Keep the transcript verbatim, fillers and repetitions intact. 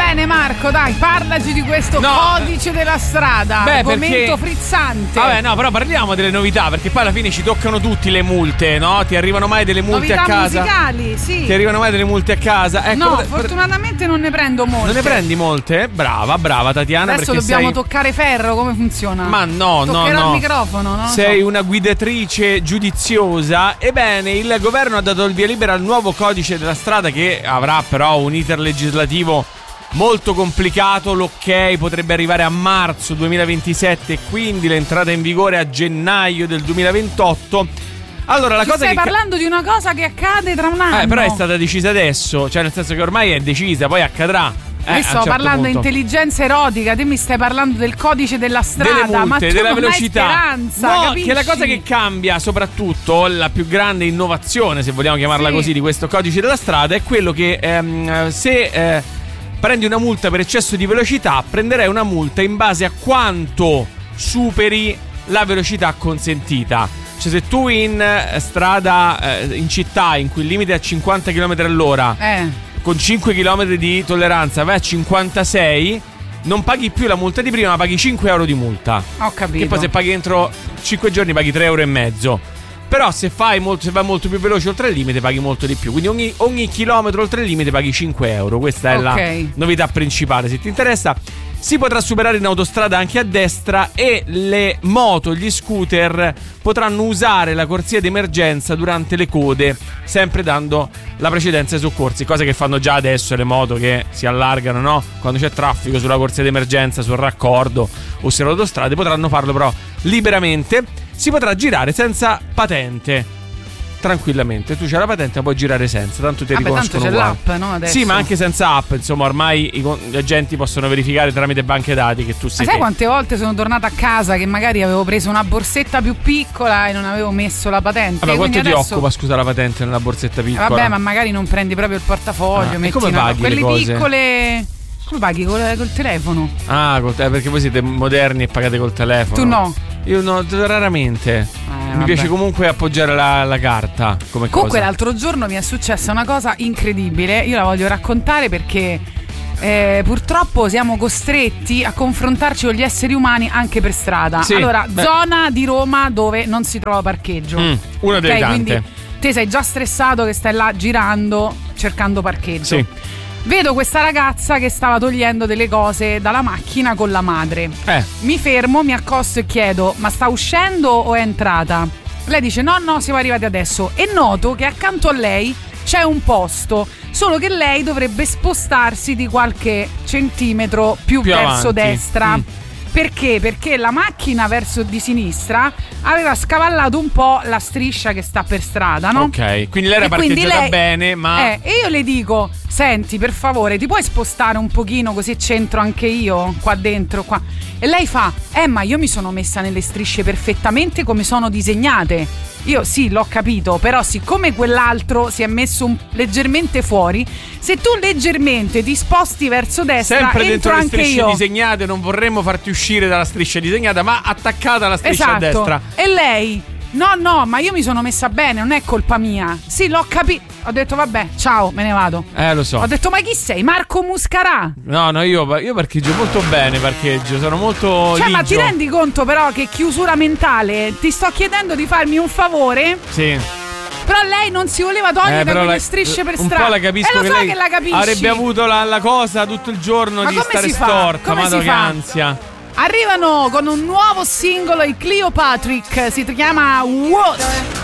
Bene Marco, dai, parlaci di questo no. codice della strada. Beh, argomento perché... frizzante. Vabbè, no, però parliamo delle novità, perché poi alla fine ci toccano tutti le multe, no? Ti arrivano mai delle multe novità a casa? musicali, sì. Ti arrivano mai delle multe a casa? Ecco, no, per... fortunatamente non ne prendo molte. Non ne prendi molte? Brava, brava Tatiana. Adesso perché dobbiamo sei... toccare ferro, come funziona? Ma no, no, Toccherò no. il microfono, no? Sei so. una guidatrice giudiziosa. Ebbene, il governo ha dato il via libera al nuovo codice della strada, che avrà però un iter legislativo molto complicato. L'ok potrebbe arrivare a marzo duemilaventisette e quindi l'entrata in vigore a gennaio del duemilaventotto. Allora, la Ci cosa stai che parlando di una cosa che accade tra un anno. Eh, però è stata decisa adesso, cioè nel senso che ormai è decisa, poi accadrà. Eh, Io sto certo parlando di punto. intelligenza erotica, te mi stai parlando del codice della strada, delle multe, ma tu della non velocità. hai speranza, no, capisci? che la cosa che cambia, soprattutto la più grande innovazione, se vogliamo chiamarla sì. così, di questo codice della strada è quello che ehm, se eh, prendi una multa per eccesso di velocità, prenderai una multa in base a quanto superi la velocità consentita. Cioè, se tu in eh, strada eh, in città in cui il limite è a cinquanta chilometri all'ora, Eh con cinque chilometri di tolleranza vai a cinquantasei, non paghi più la multa di prima, ma paghi cinque euro di multa. Ho capito. Che poi se paghi entro cinque giorni paghi tre euro e mezzo. Però se fai molto, se vai molto più veloce oltre il limite paghi molto di più. Quindi ogni, ogni chilometro oltre il limite paghi cinque euro. Questa è okay. la novità principale. Se ti interessa, si potrà superare in autostrada anche a destra, e le moto, gli scooter potranno usare la corsia d'emergenza durante le code, sempre dando la precedenza ai soccorsi, cosa che fanno già adesso le moto, che si allargano, no? Quando c'è traffico sulla corsia d'emergenza, sul raccordo o sulle autostrade, potranno farlo però liberamente. Si potrà girare senza patente tranquillamente. Tu c'hai la patente, ma puoi girare senza, tanto ti Vabbè, riconoscono tanto c'è uguale. l'app, no? Adesso. Sì, ma anche senza app, insomma, ormai i, gli agenti possono verificare tramite banche dati che tu sei. Ma sai quante volte sono tornata a casa che magari avevo preso una borsetta più piccola e non avevo messo la patente? Vabbè, quanto ti adesso... occupa, scusa, la patente nella borsetta piccola? Vabbè, ma magari non prendi proprio il portafoglio, Ah, metti e come una... paghi quelle le cose? piccole. Come paghi? Col, col telefono. Ah, col te- perché voi siete moderni e pagate col telefono. Tu no. Io no, raramente. Eh, Mi vabbè. piace comunque appoggiare la, la carta come Comunque cosa. l'altro giorno mi è successa una cosa incredibile. Io la voglio raccontare perché eh, purtroppo siamo costretti a confrontarci con gli esseri umani anche per strada. Sì, allora, beh. zona di Roma dove non si trova parcheggio. Mm, una delle Ok, tante. quindi te sei già stressato che stai là girando cercando parcheggio. Sì. Vedo questa ragazza che stava togliendo delle cose dalla macchina con la madre. Eh. Mi fermo, mi accosto e chiedo: ma sta uscendo o è entrata? Lei dice: no, no, siamo arrivati adesso. E noto che accanto a lei c'è un posto, solo che lei dovrebbe spostarsi di qualche centimetro più, Più verso avanti. destra. Mm. Perché? Perché la macchina verso di sinistra aveva scavallato un po' la striscia che sta per strada, no? Ok, quindi lei era E quindi parcheggiata lei- bene, ma Eh, e io le dico: senti, per favore, ti puoi spostare un pochino così c'entro anche io qua dentro, qua. E lei fa: eh, ma io mi sono messa nelle strisce perfettamente come sono disegnate. Io sì, l'ho capito, però siccome quell'altro si è messo un, leggermente fuori, se tu leggermente ti sposti verso destra, sempre entro dentro le anche strisce io. disegnate. Non vorremmo farti uscire dalla striscia disegnata, ma attaccata alla striscia Esatto. a destra. E lei: no, no, ma io mi sono messa bene, non è colpa mia. Sì, l'ho capito. Ho detto: vabbè, ciao, me ne vado. Eh, lo so. Ho detto: ma chi sei? Marco Muscarà? No, no, io, io parcheggio molto bene, parcheggio, sono molto Cioè, ligio. ma ti rendi conto però che chiusura mentale? Ti sto chiedendo di farmi un favore, Sì. però lei non si voleva togliere Eh, però quelle la- strisce per un strada. po' la capisco, e lo che so lei che la capisci. avrebbe avuto la, la cosa tutto il giorno Ma di come stare si fa? storta. Come Madò si che fa? ansia. Arrivano con un nuovo singolo i Cleopatrick, si chiama What?